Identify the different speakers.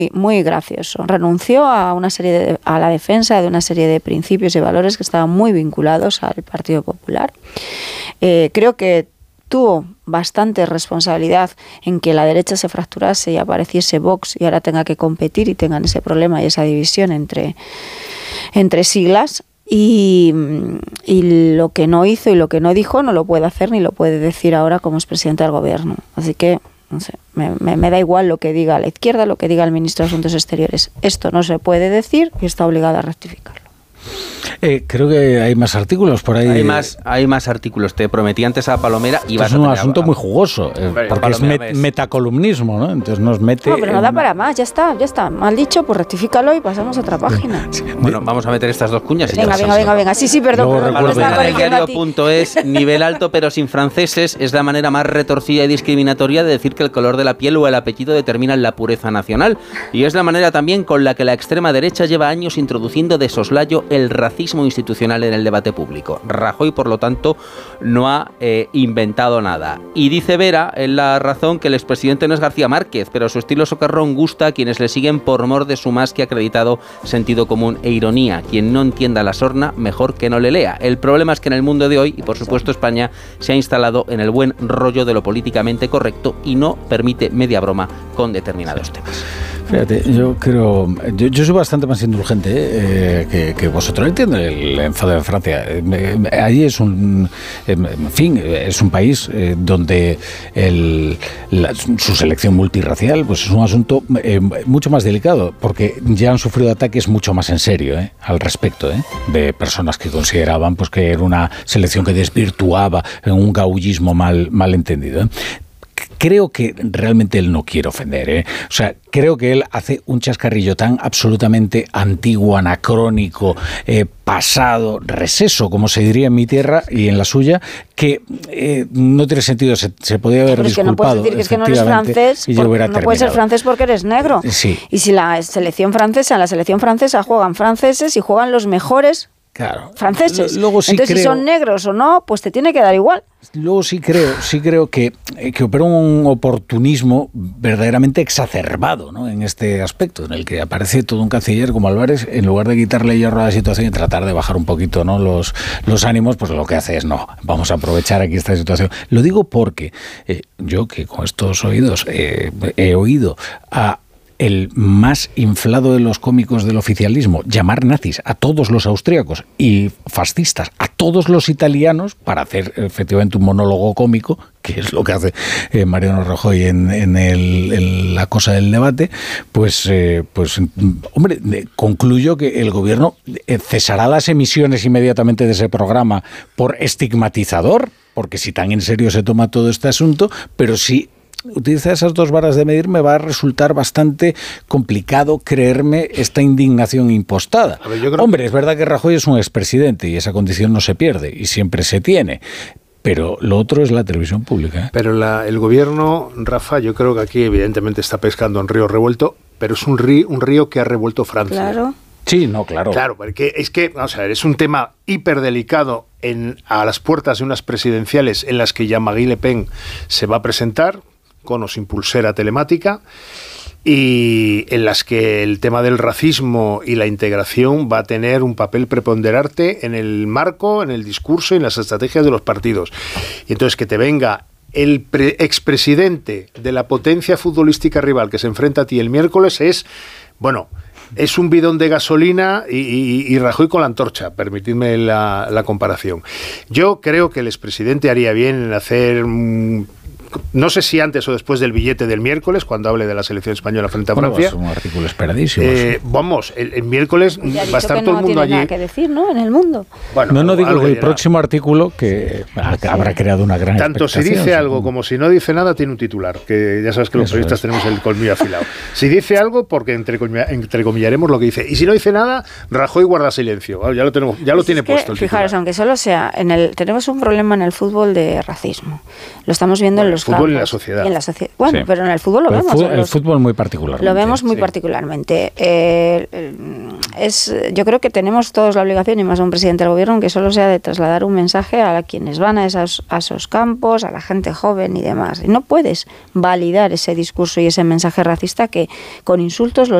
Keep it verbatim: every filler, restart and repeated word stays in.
Speaker 1: muy gracioso. Renunció a una serie de, a la defensa de una serie de principios y valores que estaban muy vinculados al Partido Popular. Eh, creo que tuvo bastante responsabilidad en que la derecha se fracturase y apareciese Vox y ahora tenga que competir y tengan ese problema y esa división entre, entre siglas. Y, y lo que no hizo y lo que no dijo no lo puede hacer ni lo puede decir ahora como es presidente del gobierno. Así que, no sé, me, me, me da igual lo que diga la izquierda, lo que diga el ministro de Asuntos Exteriores. Esto no se puede decir y está obligado a rectificarlo.
Speaker 2: Eh, creo que hay más artículos por ahí.
Speaker 3: Hay más, hay más artículos. Te prometí antes a Palomera y
Speaker 2: vas
Speaker 3: es
Speaker 2: a
Speaker 3: un
Speaker 2: asunto a... muy jugoso, eh,
Speaker 3: Hombre,
Speaker 2: porque es met, metacolumnismo, ¿no? Entonces nos mete.
Speaker 1: No, pero no da una... para más, ya está, ya está. Mal dicho, pues rectifícalo y pasamos a otra página.
Speaker 3: Sí. Bueno, vamos a meter estas dos cuñas. Y
Speaker 1: venga, venga, venga, venga. Sí, sí, perdón.
Speaker 3: Diario.es, nivel alto pero sin franceses, es la manera más retorcida y discriminatoria de decir que el color de la piel o el apellido determinan la pureza nacional. Y es la manera también con la que la extrema derecha lleva años introduciendo de soslayo el racismo institucional en el debate público. Rajoy, por lo tanto, no ha eh, inventado nada. Y dice Vera, en La Razón, que el expresidente no es García Márquez, pero su estilo socarrón gusta a quienes le siguen por mor de su más que acreditado sentido común e ironía. Quien no entienda la sorna, mejor que no le lea. El problema es que en el mundo de hoy, y por supuesto España, se ha instalado en el buen rollo de lo políticamente correcto y no permite media broma con determinados temas.
Speaker 2: Fíjate, yo creo, yo, yo soy bastante más indulgente eh, que, que vosotros. Entiendo el enfado de Francia. Eh, allí es un, en fin, es un país eh, donde el, la, su selección multirracial, pues es un asunto eh, mucho más delicado, porque ya han sufrido ataques mucho más en serio eh, al respecto, eh, de personas que consideraban pues que era una selección que desvirtuaba en un gaullismo mal, mal entendido. Eh. Creo que realmente él no quiere ofender, ¿eh? O sea, creo que él hace un chascarrillo tan absolutamente antiguo, anacrónico, eh, pasado, receso, como se diría en mi tierra y en la suya, que eh, no tiene sentido. Se, se podía haber
Speaker 1: pero es
Speaker 2: disculpado.
Speaker 1: Que no puedes decir que es que no eres francés,
Speaker 2: y yo hubiera
Speaker 1: no
Speaker 2: terminado.
Speaker 1: puedes ser francés porque eres negro.
Speaker 2: Sí.
Speaker 1: Y si la selección francesa, en la selección francesa juegan franceses y juegan los mejores.
Speaker 2: Claro.
Speaker 1: Franceses.
Speaker 2: Luego sí
Speaker 1: Entonces,
Speaker 2: creo,
Speaker 1: si son negros o no, pues te tiene que dar igual.
Speaker 2: Luego sí creo, sí creo que, que opera un oportunismo verdaderamente exacerbado, ¿no? En este aspecto, en el que aparece todo un canciller como Álvarez, en lugar de quitarle hierro a la situación y tratar de bajar un poquito, ¿no? los, los ánimos, pues lo que hace es, no, vamos a aprovechar aquí esta situación. Lo digo porque eh, yo, que con estos oídos eh, he oído a el más inflado de los cómicos del oficialismo llamar nazis a todos los austríacos y fascistas a todos los italianos para hacer efectivamente un monólogo cómico, que es lo que hace eh, Mariano Rajoy en, en, el, en la cosa del debate, pues, eh, pues hombre, concluyo que el gobierno cesará las emisiones inmediatamente de ese programa por estigmatizador, porque si tan en serio se toma todo este asunto, pero sí utiliza esas dos varas de medir, me va a resultar bastante complicado creerme esta indignación impostada. Ver, yo creo Hombre, que... es verdad que Rajoy es un expresidente y esa condición no se pierde y siempre se tiene. Pero lo otro es la televisión pública. ¿eh?
Speaker 4: Pero la, el gobierno, Rafa, yo creo que aquí evidentemente está pescando en río revuelto, pero es un río, un río que ha revuelto Francia.
Speaker 1: Claro.
Speaker 2: Sí, no, claro.
Speaker 4: Claro, porque es que, vamos a ver, es un tema hiperdelicado en, a las puertas de unas presidenciales en las que Jean-Marie Le Pen se va a presentar con o sin pulsera telemática, y en las que el tema del racismo y la integración va a tener un papel preponderante en el marco, en el discurso y en las estrategias de los partidos. Y entonces que te venga el pre- expresidente de la potencia futbolística rival que se enfrenta a ti el miércoles es, bueno, es un bidón de gasolina y, y, y Rajoy con la antorcha, permitidme la, la comparación. Yo creo que el expresidente haría bien en hacer... Mmm, no sé si antes o después del billete del miércoles, cuando hable de la selección española frente a
Speaker 2: bueno,
Speaker 4: Francia.
Speaker 2: Son artículos esperadísimos.
Speaker 4: Eh, vamos, el, el miércoles
Speaker 1: ya
Speaker 4: va a estar todo el mundo allí.
Speaker 1: No tiene nada que decir, ¿no? En el mundo.
Speaker 4: Bueno,
Speaker 2: no, no digo que el
Speaker 4: dirá.
Speaker 2: próximo artículo que sí. habrá creado una gran
Speaker 4: Tanto si dice
Speaker 2: supongo.
Speaker 4: algo como si no dice nada, tiene un titular, que ya sabes que los
Speaker 2: Eso
Speaker 4: periodistas
Speaker 2: es.
Speaker 4: tenemos el colmillo afilado. Si dice algo, porque entrecomillaremos lo que dice. Y si no dice nada, Rajoy guarda silencio. Bueno, ya lo tenemos, ya lo
Speaker 1: es
Speaker 4: tiene
Speaker 1: que,
Speaker 4: puesto el
Speaker 1: fijaros,
Speaker 4: titular.
Speaker 1: aunque solo sea en el, tenemos un problema en el fútbol de racismo. Lo estamos viendo
Speaker 4: Bueno,
Speaker 1: en los
Speaker 4: el fútbol
Speaker 1: campos,
Speaker 4: y la sociedad.
Speaker 1: y en la socie- bueno,
Speaker 2: Sí.
Speaker 1: pero en el fútbol lo
Speaker 2: Pero
Speaker 1: vemos.
Speaker 2: El fútbol,
Speaker 1: los,
Speaker 2: el fútbol muy particularmente.
Speaker 1: Lo vemos muy
Speaker 2: sí.
Speaker 1: particularmente. Eh, es, yo creo que tenemos todos la obligación, y más a un presidente del gobierno, que solo sea de trasladar un mensaje a quienes van a esos, a esos campos, a la gente joven y demás. Y no puedes validar ese discurso y ese mensaje racista que con insultos los